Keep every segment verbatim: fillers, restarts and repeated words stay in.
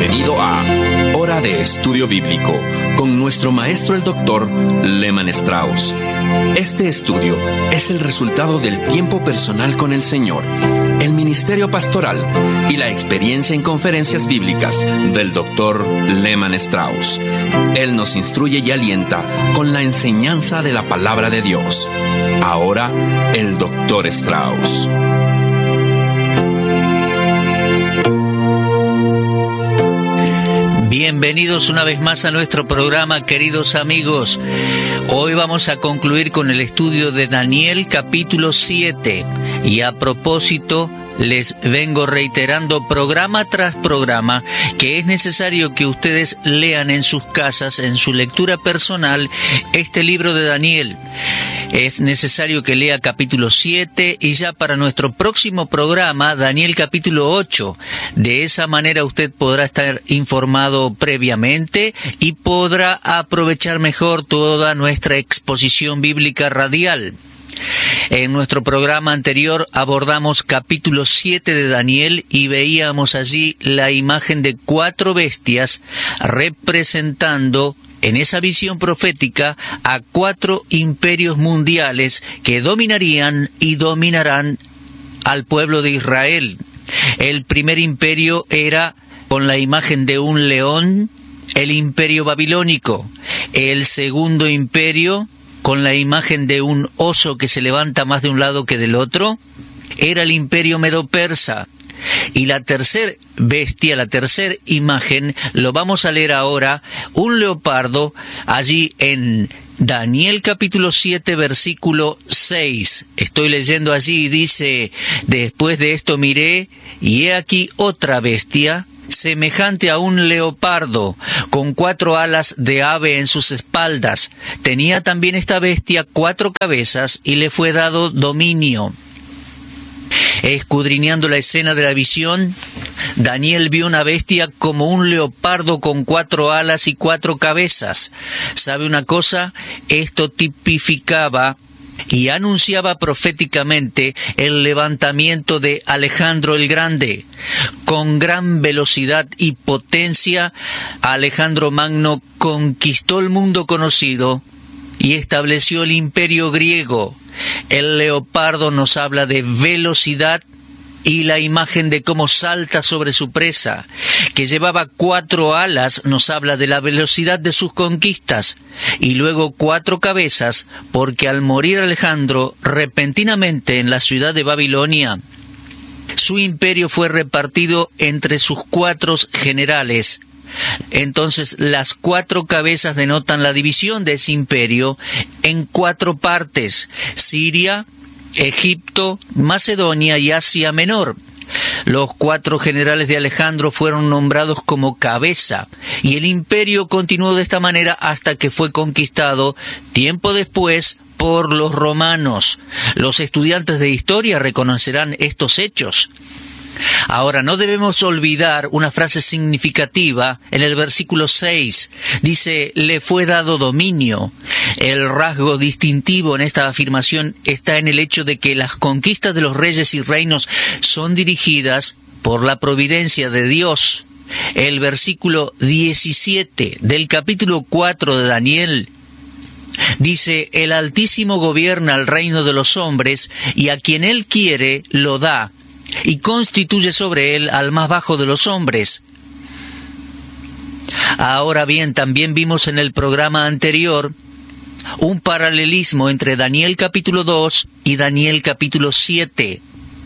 Bienvenido a Hora de Estudio Bíblico con nuestro maestro el doctor Lehman Strauss. Este estudio es el resultado del tiempo personal con el Señor, el ministerio pastoral y la experiencia en conferencias bíblicas del doctor Lehman Strauss. Él nos instruye y alienta con la enseñanza de la palabra de Dios. Ahora, el doctor Strauss. Bienvenidos una vez más a nuestro programa, queridos amigos. Hoy vamos a concluir con el estudio de Daniel capítulo siete. Y a propósito, les vengo reiterando programa tras programa que es necesario que ustedes lean en sus casas, en su lectura personal, este libro de Daniel. Es necesario que lea capítulo siete y ya para nuestro próximo programa, Daniel capítulo ocho. De esa manera usted podrá estar informado previamente y podrá aprovechar mejor toda nuestra exposición bíblica radial. En nuestro programa anterior abordamos capítulo siete de Daniel y veíamos allí la imagen de cuatro bestias representando en esa visión profética a cuatro imperios mundiales que dominarían y dominarán al pueblo de Israel. El primer imperio era con la imagen de un león, el imperio babilónico. El segundo imperio, con la imagen de un oso que se levanta más de un lado que del otro, era el imperio medo-persa. Y la tercer bestia, la tercer imagen, lo vamos a leer ahora, un leopardo, allí en Daniel capítulo siete, versículo seis. Estoy leyendo allí y dice: después de esto miré, y he aquí otra bestia, semejante a un leopardo, con cuatro alas de ave en sus espaldas. Tenía también esta bestia cuatro cabezas, y le fue dado dominio. Escudriñando la escena de la visión, Daniel vio una bestia como un leopardo con cuatro alas y cuatro cabezas. ¿Sabe una cosa? Esto tipificaba y anunciaba proféticamente el levantamiento de Alejandro el Grande. Con gran velocidad y potencia, Alejandro Magno conquistó el mundo conocido y estableció el imperio griego. El leopardo nos habla de velocidad y la imagen de cómo salta sobre su presa. Que llevaba cuatro alas nos habla de la velocidad de sus conquistas. Y luego cuatro cabezas, porque al morir Alejandro repentinamente en la ciudad de Babilonia, su imperio fue repartido entre sus cuatro generales. Entonces las cuatro cabezas denotan la división de ese imperio en cuatro partes: Siria, Egipto, Macedonia y Asia Menor. Los cuatro generales de Alejandro fueron nombrados como cabeza, y el imperio continuó de esta manera hasta que fue conquistado tiempo después por los romanos. Los estudiantes de historia reconocerán estos hechos. Ahora, no debemos olvidar una frase significativa en el versículo seis. Dice, le fue dado dominio. El rasgo distintivo en esta afirmación está en el hecho de que las conquistas de los reyes y reinos son dirigidas por la providencia de Dios. El versículo diecisiete del capítulo cuatro de Daniel dice, el Altísimo gobierna el reino de los hombres, y a quien Él quiere lo da, y constituye sobre él al más bajo de los hombres. Ahora bien, también vimos en el programa anterior un paralelismo entre Daniel capítulo dos y Daniel capítulo siete.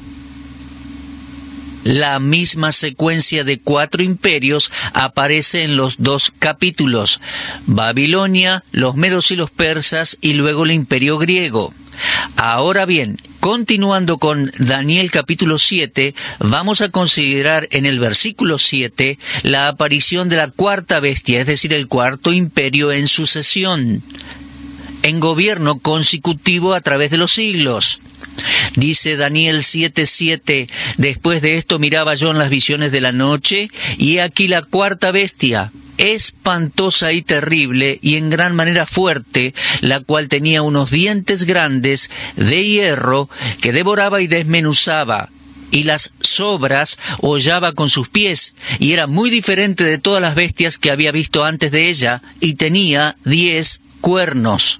La misma secuencia de cuatro imperios aparece en los dos capítulos: Babilonia, los medos y los persas, y luego el imperio griego. Ahora bien, continuando con Daniel capítulo siete, vamos a considerar en el versículo siete la aparición de la cuarta bestia, es decir, el cuarto imperio en sucesión, en gobierno consecutivo a través de los siglos. Dice Daniel siete siete, después de esto miraba yo en las visiones de la noche, y he aquí la cuarta bestia, espantosa y terrible, y en gran manera fuerte, la cual tenía unos dientes grandes de hierro, que devoraba y desmenuzaba, y las sobras hollaba con sus pies, y era muy diferente de todas las bestias que había visto antes de ella, y tenía diez cuernos.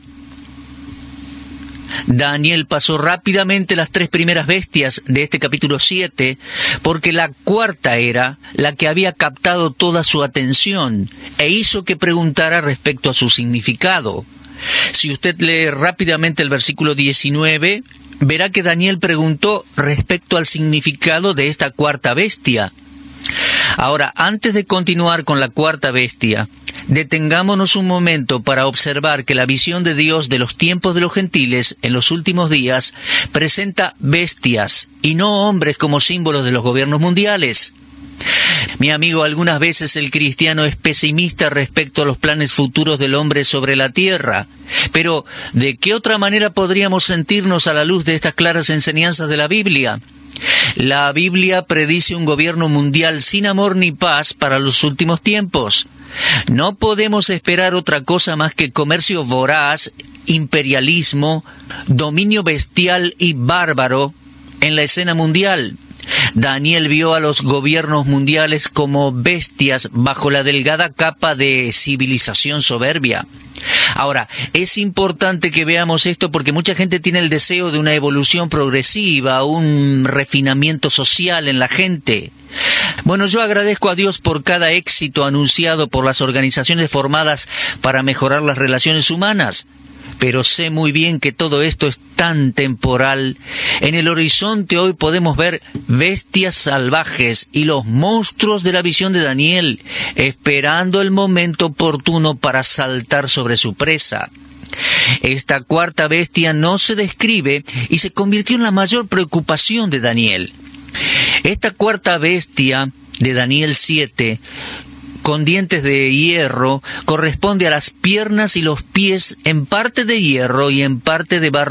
Daniel pasó rápidamente las tres primeras bestias de este capítulo siete, porque la cuarta era la que había captado toda su atención, e hizo que preguntara respecto a su significado. Si usted lee rápidamente el versículo diecinueve, verá que Daniel preguntó respecto al significado de esta cuarta bestia. Ahora, antes de continuar con la cuarta bestia, detengámonos un momento para observar que la visión de Dios de los tiempos de los gentiles en los últimos días presenta bestias y no hombres como símbolos de los gobiernos mundiales. Mi amigo, algunas veces el cristiano es pesimista respecto a los planes futuros del hombre sobre la tierra. Pero, ¿de qué otra manera podríamos sentirnos a la luz de estas claras enseñanzas de la Biblia? La Biblia predice un gobierno mundial sin amor ni paz para los últimos tiempos. No podemos esperar otra cosa más que comercio voraz, imperialismo, dominio bestial y bárbaro en la escena mundial. Daniel vio a los gobiernos mundiales como bestias bajo la delgada capa de civilización soberbia. Ahora, es importante que veamos esto porque mucha gente tiene el deseo de una evolución progresiva, un refinamiento social en la gente. Bueno, yo agradezco a Dios por cada éxito anunciado por las organizaciones formadas para mejorar las relaciones humanas. Pero sé muy bien que todo esto es tan temporal. En el horizonte hoy podemos ver bestias salvajes y los monstruos de la visión de Daniel, esperando el momento oportuno para saltar sobre su presa. Esta cuarta bestia no se describe y se convirtió en la mayor preocupación de Daniel. Esta cuarta bestia de Daniel siete, con dientes de hierro, corresponde a las piernas y los pies en parte de hierro y en parte de barro